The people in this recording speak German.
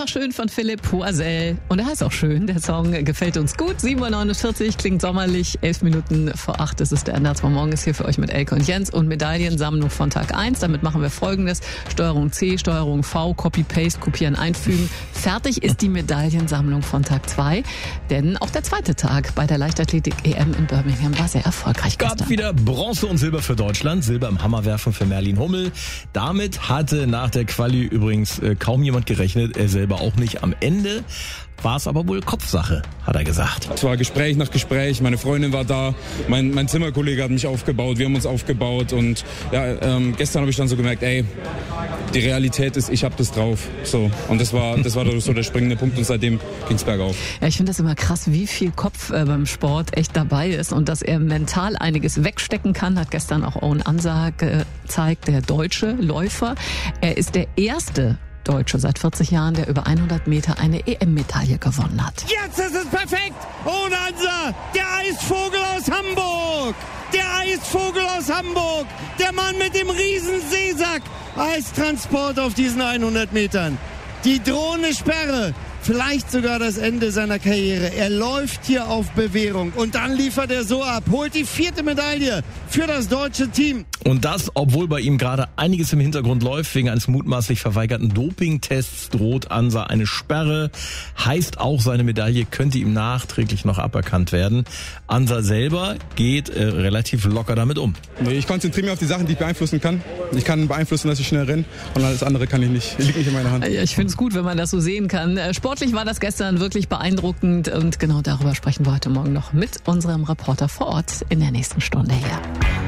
Wunderschön von Philipp Poisel. Und er ist auch schön. Der Song gefällt uns gut. 7.49 Uhr, klingt sommerlich. 11 Minuten vor 8 ist es der Endarztmann morgens hier für euch mit Elke und Jens. Und Medaillensammlung von Tag 1. Damit machen wir Folgendes. Steuerung C, Steuerung V, Copy-Paste, kopieren, einfügen. Fertig ist die Medaillensammlung von Tag 2. Denn auch der zweite Tag bei der Leichtathletik-EM in Birmingham war sehr erfolgreich gestern. Gab wieder Bronze und Silber für Deutschland. Silber im Hammerwerfen für Merlin Hummel. Damit hatte nach der Quali übrigens kaum jemand gerechnet. Er selber auch nicht. Am Ende war es aber wohl Kopfsache, hat er gesagt. Es war Gespräch nach Gespräch, meine Freundin war da, mein Zimmerkollege hat mich aufgebaut, wir haben uns aufgebaut und ja, gestern habe ich dann so gemerkt, die Realität ist, ich habe das drauf. So, und das war so der springende Punkt und seitdem ging's bergauf. Ja, ich finde das immer krass, wie viel Kopf beim Sport echt dabei ist und dass er mental einiges wegstecken kann, hat gestern auch Owen Ansa gezeigt, der deutsche Läufer. Er ist der erste Deutsche seit 40 Jahren, der über 100 Meter eine EM-Medaille gewonnen hat. Jetzt ist es perfekt! Owen Ansa, der Eisvogel aus Hamburg! Der Eisvogel aus Hamburg! Der Mann mit dem riesen Seesack! Eistransport auf diesen 100 Metern. Die drohende Sperre. Vielleicht sogar das Ende seiner Karriere. Er läuft hier auf Bewährung und dann liefert er so ab. Holt die 4. Medaille für das deutsche Team. Und das, obwohl bei ihm gerade einiges im Hintergrund läuft. Wegen eines mutmaßlich verweigerten Dopingtests droht Ansa eine Sperre. Heißt auch, seine Medaille könnte ihm nachträglich noch aberkannt werden. Ansa selber geht relativ locker damit um. Ich konzentriere mich auf die Sachen, die ich beeinflussen kann. Ich kann beeinflussen, dass ich schnell renne und alles andere kann ich nicht. Liegt nicht in meiner Hand. Ja, ich finde es gut, wenn man das so sehen kann. Sportlich war das gestern wirklich beeindruckend und genau darüber sprechen wir heute Morgen noch mit unserem Reporter vor Ort in der nächsten Stunde hier.